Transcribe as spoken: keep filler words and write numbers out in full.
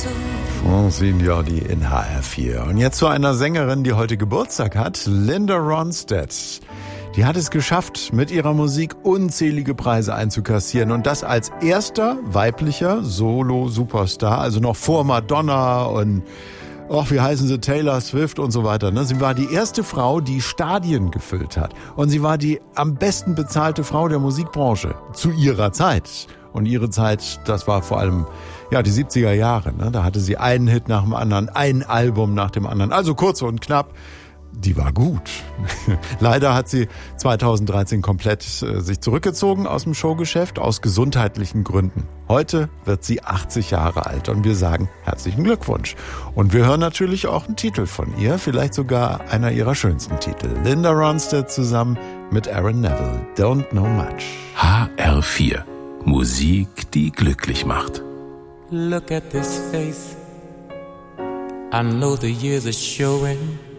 Francine Jordi in H R vier. Und jetzt zu einer Sängerin, die heute Geburtstag hat, Linda Ronstadt. Die hat es geschafft, mit ihrer Musik unzählige Preise einzukassieren. Und das als erster weiblicher Solo-Superstar, also noch vor Madonna und, ach, wie heißen sie, Taylor Swift und so weiter. Sie war die erste Frau, die Stadien gefüllt hat. Und sie war die am besten bezahlte Frau der Musikbranche zu ihrer Zeit. Und ihre Zeit, das war vor allem ja die siebziger Jahre. Ne? Da hatte sie einen Hit nach dem anderen, ein Album nach dem anderen. Also kurz und knapp, die war gut. Leider hat sie zweitausenddreizehn komplett äh, sich zurückgezogen aus dem Showgeschäft, aus gesundheitlichen Gründen. Heute wird sie achtzig Jahre alt und wir sagen herzlichen Glückwunsch. Und wir hören natürlich auch einen Titel von ihr, vielleicht sogar einer ihrer schönsten Titel. Linda Ronstadt zusammen mit Aaron Neville, Don't Know Much. H R vier. Musik, die glücklich macht. Look at this face. I know the years are showing.